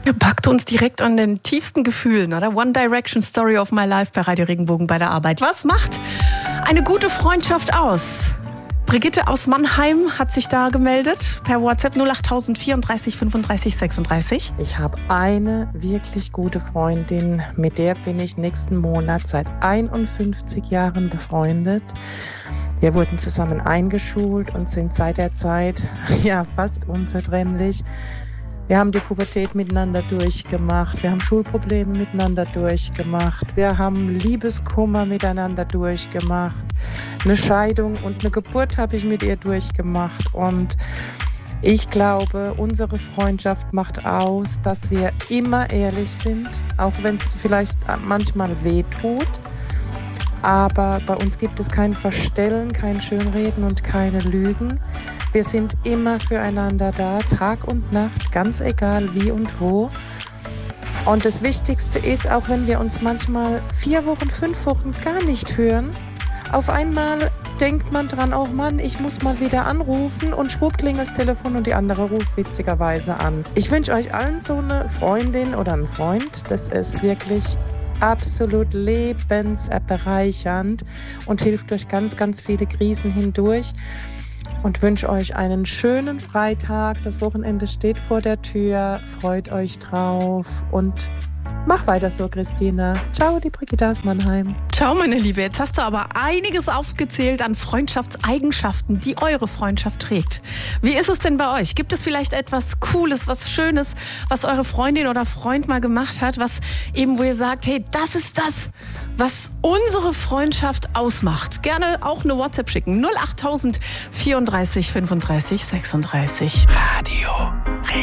Er packt uns direkt an den tiefsten Gefühlen, oder? One Direction Story of My Life bei Radio Regenbogen bei der Arbeit. Was macht eine gute Freundschaft aus? Brigitte aus Mannheim hat sich da gemeldet per WhatsApp 08000 34 35 36. Ich habe eine wirklich gute Freundin, mit der bin ich nächsten Monat seit 51 Jahren befreundet. Wir wurden zusammen eingeschult und sind seit der Zeit fast unzertrennlich. Wir haben die Pubertät miteinander durchgemacht, wir haben Schulprobleme miteinander durchgemacht, wir haben Liebeskummer miteinander durchgemacht, eine Scheidung und eine Geburt habe ich mit ihr durchgemacht. Und ich glaube, unsere Freundschaft macht aus, dass wir immer ehrlich sind, auch wenn es vielleicht manchmal wehtut. Aber bei uns gibt es kein Verstellen, kein Schönreden und keine Lügen. Wir sind immer füreinander da, Tag und Nacht, ganz egal wie und wo. Und das Wichtigste ist, auch wenn wir uns manchmal 4 Wochen, 5 Wochen gar nicht hören, auf einmal denkt man dran, oh Mann, ich muss mal wieder anrufen und schwupp klingelt das Telefon und die andere ruft witzigerweise an. Ich wünsche euch allen so eine Freundin oder einen Freund, das ist wirklich absolut lebensbereichernd und hilft durch ganz, ganz viele Krisen hindurch. Und wünsche euch einen schönen Freitag. Das Wochenende steht vor der Tür. Freut euch drauf und mach weiter so, Christina. Ciao, die Brigitte aus Mannheim. Ciao, meine Liebe. Jetzt hast du aber einiges aufgezählt an Freundschaftseigenschaften, die eure Freundschaft trägt. Wie ist es denn bei euch? Gibt es vielleicht etwas Cooles, was Schönes, was eure Freundin oder Freund mal gemacht hat, was eben, wo ihr sagt, hey, das ist das, was unsere Freundschaft ausmacht? Gerne auch eine WhatsApp schicken. 08000 34 35 36. Radio